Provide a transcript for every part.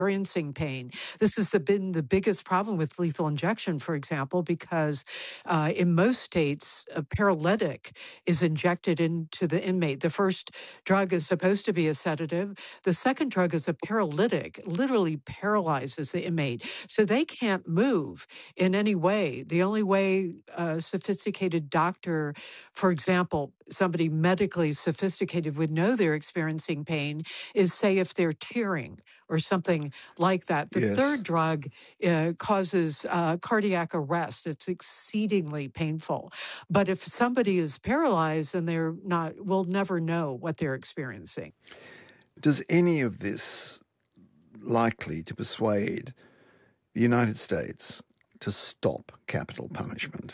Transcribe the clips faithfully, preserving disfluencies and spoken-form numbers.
experiencing pain. This has been the biggest problem with lethal injection, for example, because uh, in most states, a paralytic is injected into the inmate. The first drug is supposed to be a sedative. The second drug is a paralytic, literally paralyzes the inmate. So they can't move in any way. The only way a sophisticated doctor, for example, somebody medically sophisticated would know they're experiencing pain is, say, if they're tearing or something like that. The Yes. third drug uh, causes uh, cardiac arrest. It's exceedingly painful. But if somebody is paralyzed, then they're not, we'll never know what they're experiencing. Does any of this likely to persuade the United States to stop capital punishment?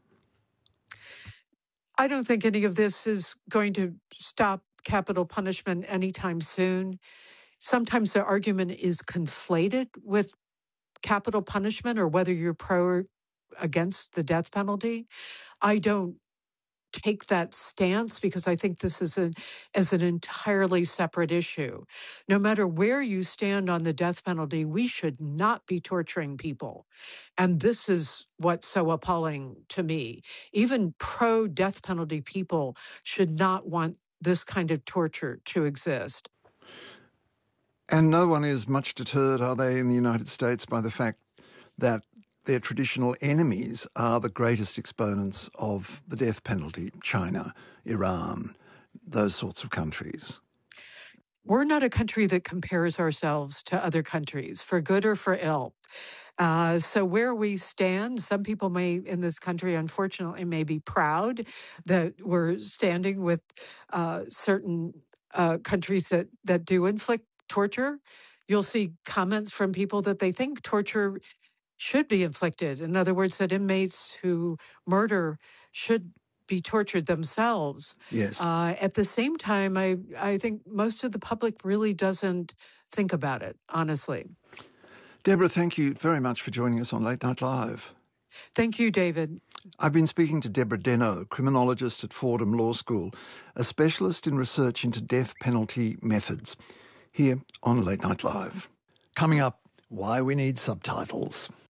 I don't think any of this is going to stop capital punishment anytime soon. Sometimes the argument is conflated with capital punishment or whether you're pro or against the death penalty. I don't take that stance because I think this is a, as an entirely separate issue. No matter where you stand on the death penalty, we should not be torturing people. And this is what's so appalling to me. Even pro-death penalty people should not want this kind of torture to exist. And no one is much deterred, are they, in the United States by the fact that their traditional enemies are the greatest exponents of the death penalty, China, Iran, those sorts of countries? We're not a country that compares ourselves to other countries, for good or for ill. Uh, so where we stand, some people may in this country, unfortunately, may be proud that we're standing with uh, certain uh, countries that, that do inflict torture. You'll see comments from people that they think torture should be inflicted. In other words, that inmates who murder should be tortured themselves. Yes. Uh, at the same time, I, I think most of the public really doesn't think about it, honestly. Deborah, thank you very much for joining us on Late Night Live. Thank you, David. I've been speaking to Deborah Deno, criminologist at Fordham Law School, a specialist in research into death penalty methods, here on Late Night Live. Coming up, why we need subtitles.